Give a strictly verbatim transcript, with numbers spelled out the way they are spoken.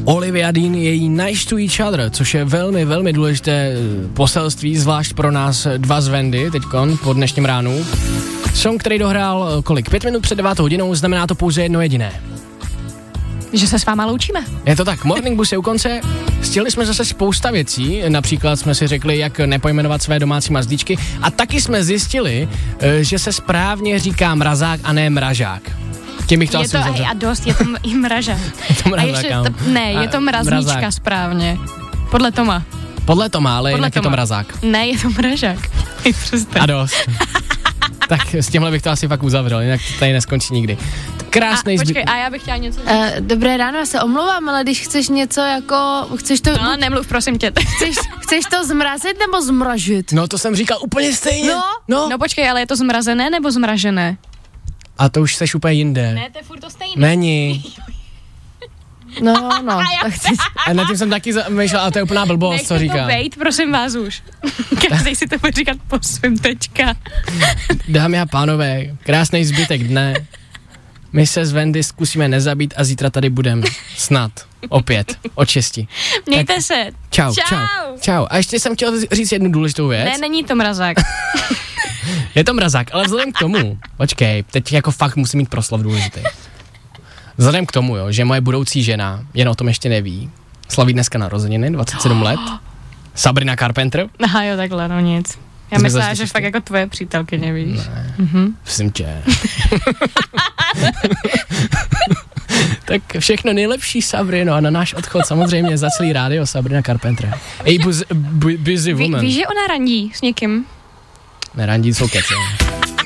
Olivia Dean je jí Nice to Each Other, což je velmi, velmi důležité poselství, zvlášť pro nás dva z Wendy teďkon po dnešním ránu. Song, který dohrál kolik? Pět minut před devátou hodinou, znamená to pouze jedno jediné. Že se s váma loučíme. Je to tak, Morning Bus je u konce, stihli jsme zase spousta věcí, například jsme si řekli, jak nepojmenovat své domácí mazlíčky a taky jsme zjistili, že se správně říká mrazák a ne mražák. Tím bych to je asi to uzavřel. a dost, je to i mražák. Je to mrazák, a ještě, ano. t- ne, je to mraznička mrazák. Správně. Podle Toma. Podle Toma, ale Podle jinak Toma. je to mrazák. Ne, je to mražák. A dost. Tak s tímhle bych to asi fakt uzavřel, jinak to tady neskončí nikdy. Krásný a, zbyt... počkej, a já bych chtěla něco říct. Uh, dobré ráno, já se omlouvám, ale když chceš něco jako, chceš to, No, nemluv, prosím tě. chceš, chceš to zmrazit nebo zmražit? No to jsem říkal úplně stejně. No. no. No počkej, ale je to zmrazené nebo zmražené? A to už seš úplně jinde. Ne, to je furt to stejné. Není. No, no, tak chceš. A nad tím jsem taky zamýšlel, ale to je úplná blbost, Nechte co říká. to bejt, prosím vás už. Každý si to bude říkat po svým tečka. Dámy a pánové, krásný zbytek dne. My se s Wendy zkusíme nezabít a zítra tady budeme. Snad. Opět. Od šesti. Mějte Tak, se. Čau, Čau. čau. Čau. A ještě jsem chtěl říct jednu důležitou věc. Ne, není to mrazák. Je to mrazák, ale vzhledem k tomu, počkej, teď jako fakt musím mít proslov důležitý. Vzhledem k tomu, jo, že moje budoucí žena, jen o tom ještě neví, slaví dneska narozeniny, dvacet sedm let, Sabrina Carpenter. Aha, jo, takhle, no nic. Já Jsme myslela, zase že přišli. fakt jako tvoje přítelkyně, víš. Ne, Mhm. prosím tě. Tak všechno nejlepší, Sabrino, a na náš odchod samozřejmě za celý rádio Sabrina Carpenter. Ej, buz, bu, busy Ví, woman. víš, že ona randí s někým? Nerandí jsou keci.